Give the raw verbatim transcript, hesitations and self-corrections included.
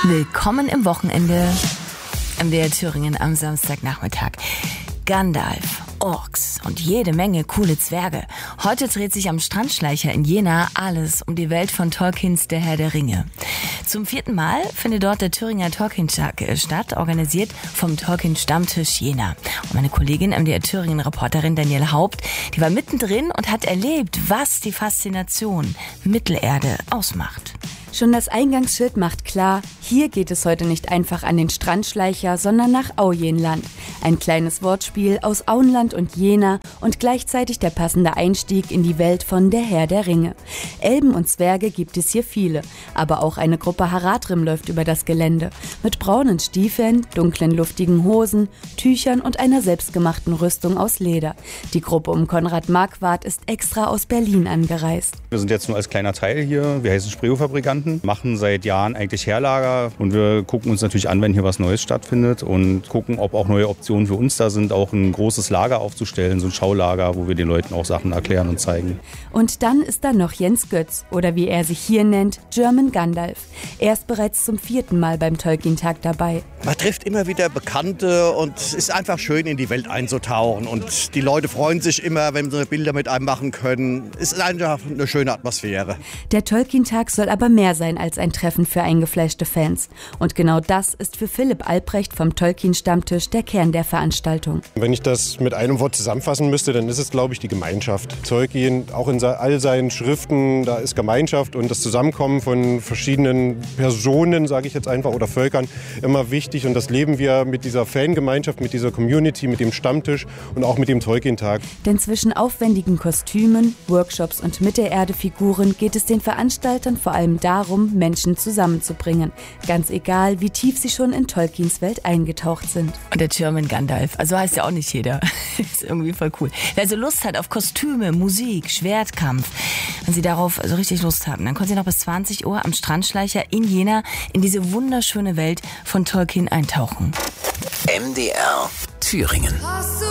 Willkommen im Wochenende. M D R Thüringen am Samstagnachmittag. Gandalf, Orks und jede Menge coole Zwerge. Heute dreht sich am Strandschleicher in Jena alles um die Welt von Tolkiens Der Herr der Ringe. Zum vierten Mal findet dort der Thüringer Tolkien-Tag statt, organisiert vom Tolkien-Stammtisch Jena. Und meine Kollegin M D R Thüringen-Reporterin Danielle Haupt, die war mittendrin und hat erlebt, was die Faszination Mittelerde ausmacht. Schon das Eingangsschild macht klar, hier geht es heute nicht einfach an den Strandschleicher, sondern nach Aujenland. Ein kleines Wortspiel aus Auenland und Jena und gleichzeitig der passende Einstieg in die Welt von Der Herr der Ringe. Elben und Zwerge gibt es hier viele, aber auch eine Gruppe Haradrim läuft über das Gelände. Mit braunen Stiefeln, dunklen luftigen Hosen, Tüchern und einer selbstgemachten Rüstung aus Leder. Die Gruppe um Konrad Marquardt ist extra aus Berlin angereist. Wir sind jetzt nur als kleiner Teil hier. Wir heißen Spreehofabrikanten, machen seit Jahren eigentlich Herlager und wir gucken uns natürlich an, wenn hier was Neues stattfindet und gucken, ob auch neue Optionen für uns da sind, auch ein großes Lager aufzustellen, so ein Schaulager, wo wir den Leuten auch Sachen erklären und zeigen. Und dann ist da noch Jens Götz oder wie er sich hier nennt, German Gandalf. Er ist bereits zum vierten Mal beim Tolkien-Tag dabei. Man trifft immer wieder Bekannte und es ist einfach schön, in die Welt einzutauchen und die Leute freuen sich immer, wenn sie Bilder mit einem machen können. Es ist einfach eine schöne Atmosphäre. Der Tolkien-Tag soll aber mehr sein als ein Treffen für eingefleischte Fans. Und genau das ist für Philipp Albrecht vom Tolkien-Stammtisch der Kern der Veranstaltung. Wenn ich das mit einem Wort zusammenfassen müsste, dann ist es, glaube ich, die Gemeinschaft. Tolkien, auch in all seinen Schriften, da ist Gemeinschaft und das Zusammenkommen von verschiedenen Personen, sage ich jetzt einfach, oder Völkern, immer wichtig. Und das leben wir mit dieser Fangemeinschaft, mit dieser Community, mit dem Stammtisch und auch mit dem Tolkien-Tag. Denn zwischen aufwendigen Kostümen, Workshops und Mittelerde-Figuren geht es den Veranstaltern vor allem darum, Menschen zusammenzubringen. Ganz egal, wie tief sie schon in Tolkiens Welt eingetaucht sind. Und der German Gandalf, also heißt ja auch nicht jeder. Ist irgendwie voll cool. Wer so Lust hat auf Kostüme, Musik, Schwertkampf, wenn Sie darauf so richtig Lust haben, dann können Sie noch bis zwanzig Uhr am Strandschleicher in Jena in diese wunderschöne Welt von Tolkien eintauchen. M D R Thüringen.